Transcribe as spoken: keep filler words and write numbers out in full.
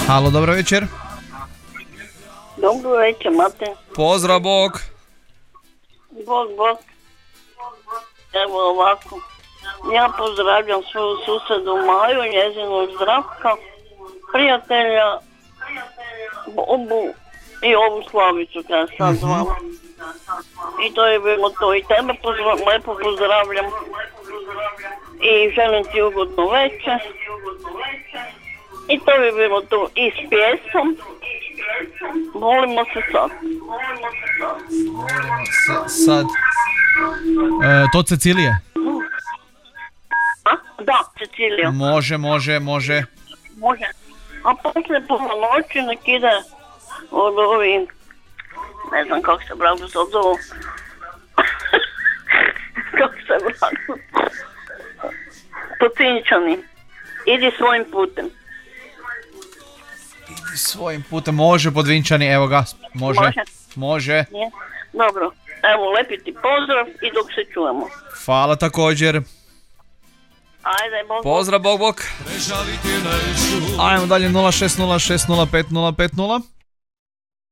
Halo, dobro večer. Dobro večer, Mate. Pozdrav, Bog. Bog, Bog. Evo ovako. Ja pozdravljam svoju susedu Maju, njezinu Zdravka, prijatelja, Bobu i ovu Slavicu koja je sad zvala. I to je bilo to. I tebe pozdrav, lepo pozdravljam. I želim ti ugodno večer. I to bi bilo to. I s pjesom. Volimo se sad. S- sad. E, to Cecilije? A? Da, Cecilija. Može, može, može. Može. A poslije pola noći nek ide od ovih, ne znam kako se bravo sad zovu. Kako se bravo. Pocinčani. Idi svojim putem. Idi svojim putem, može Podvinčani, evo ga, može. Može. Može. Je? Dobro. Evo, lepi ti pozdrav i dok se čujemo. Hvala također. Ajde, Bog. Pozdrav, Bog, Bog. Ajmo dalje, nula šest nula šest nula pet nula pet nula.